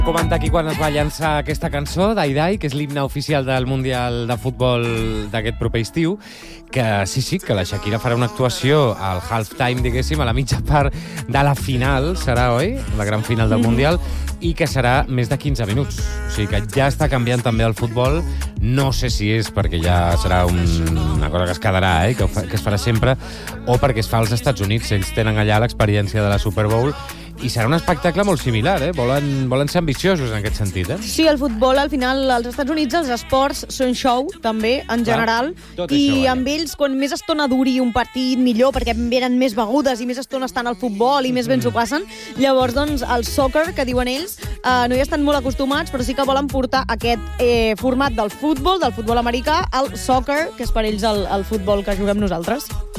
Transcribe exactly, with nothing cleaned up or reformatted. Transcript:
Comentar aquí quan es va llançar aquesta cançó, Dai Dai, que és l'himne oficial del Mundial de Futbol d'aquest proper estiu, que sí, sí, que la Shakira farà una actuació al halftime, diguéssim, a la mitja part de la final, serà, oi? La gran final del Mundial, i que serà més de quinze minuts. O sigui que ja està canviant també el futbol. No sé si és perquè ja serà un, una cosa que es quedarà, eh? que, que es farà sempre, o perquè es fa als Estats Units. Ells tenen allà l'experiència de la Super Bowl i serà un espectacle molt similar, eh? Volen, volen ser ambiciosos en aquest sentit, eh? Sí, el futbol, al final, als Estats Units, els esports són show, també, en general, Clar, i show, amb ells, quan més estona duri un partit, millor, perquè venen més begudes i més estona estan al futbol i més ben s'ho passen. Llavors, doncs, el soccer, que diuen ells, eh, no hi estan molt acostumats, però sí que volen portar aquest eh, format del futbol, del futbol americà, al soccer, que és per ells el, el futbol que juguem nosaltres.